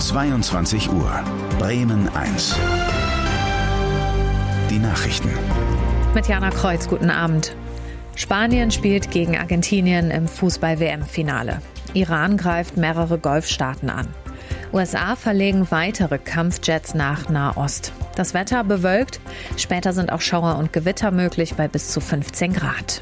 22 Uhr. Bremen 1. Die Nachrichten. Mit Jana Kreuz, guten Abend. Spanien spielt gegen Argentinien im Fußball-WM-Finale. Iran greift mehrere Golfstaaten an. USA verlegen weitere Kampfjets nach Nahost. Das Wetter bewölkt. Später sind auch Schauer und Gewitter möglich bei bis zu 15 Grad.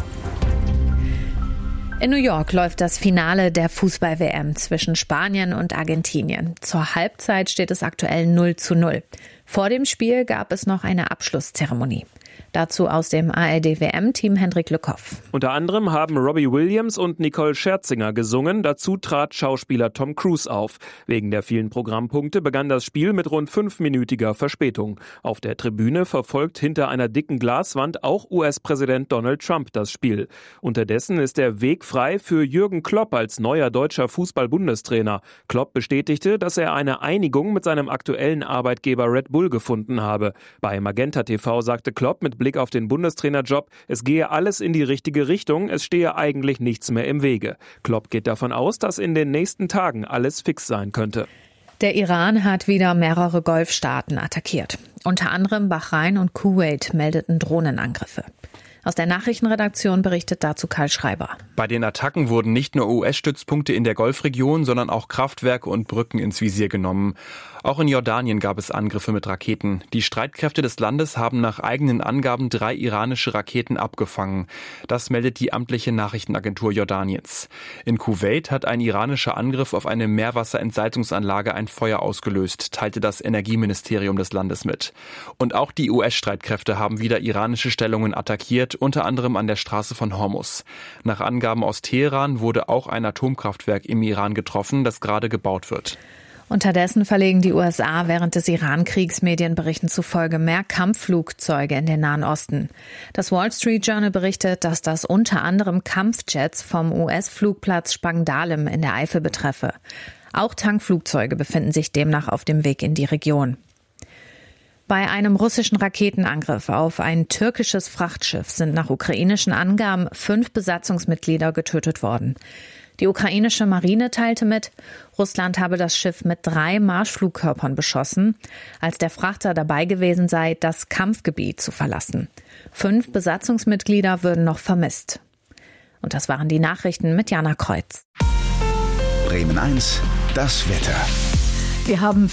In New York läuft das Finale der Fußball-WM zwischen Spanien und Argentinien. Zur Halbzeit steht es aktuell 0:0. Vor dem Spiel gab es noch eine Abschlusszeremonie. Dazu aus dem ARD-WM-Team Hendrik Lückhoff. Unter anderem haben Robbie Williams und Nicole Scherzinger gesungen. Dazu trat Schauspieler Tom Cruise auf. Wegen der vielen Programmpunkte begann das Spiel mit rund 5-minütiger Verspätung. Auf der Tribüne verfolgt hinter einer dicken Glaswand auch US-Präsident Donald Trump das Spiel. Unterdessen ist der Weg frei für Jürgen Klopp als neuer deutscher Fußball-Bundestrainer. Klopp bestätigte, dass er eine Einigung mit seinem aktuellen Arbeitgeber Red Bull gefunden habe. Bei Magenta TV sagte Klopp mit Blick auf den Bundestrainerjob, es gehe alles in die richtige Richtung, es stehe eigentlich nichts mehr im Wege. Klopp geht davon aus, dass in den nächsten Tagen alles fix sein könnte. Der Iran hat wieder mehrere Golfstaaten attackiert. Unter anderem Bahrain und Kuwait meldeten Drohnenangriffe. Aus der Nachrichtenredaktion berichtet dazu Karl Schreiber. Bei den Attacken wurden nicht nur US-Stützpunkte in der Golfregion, sondern auch Kraftwerke und Brücken ins Visier genommen. Auch in Jordanien gab es Angriffe mit Raketen. Die Streitkräfte des Landes haben nach eigenen Angaben 3 iranische Raketen abgefangen. Das meldet die amtliche Nachrichtenagentur Jordaniens. In Kuwait hat ein iranischer Angriff auf eine Meerwasserentsalzungsanlage ein Feuer ausgelöst, teilte das Energieministerium des Landes mit. Und auch die US-Streitkräfte haben wieder iranische Stellungen attackiert, unter anderem an der Straße von Hormuz. Nach Angaben aus Teheran wurde auch ein Atomkraftwerk im Iran getroffen, das gerade gebaut wird. Unterdessen verlegen die USA während des Iran-Kriegs Medienberichten zufolge mehr Kampfflugzeuge in den Nahen Osten. Das Wall Street Journal berichtet, dass das unter anderem Kampfjets vom US-Flugplatz Spangdahlem in der Eifel betreffe. Auch Tankflugzeuge befinden sich demnach auf dem Weg in die Region. Bei einem russischen Raketenangriff auf ein türkisches Frachtschiff sind nach ukrainischen Angaben 5 Besatzungsmitglieder getötet worden. Die ukrainische Marine teilte mit, Russland habe das Schiff mit 3 Marschflugkörpern beschossen, als der Frachter dabei gewesen sei, das Kampfgebiet zu verlassen. 5 Besatzungsmitglieder würden noch vermisst. Und das waren die Nachrichten mit Jana Kreuz. Bremen 1, das Wetter. Wir haben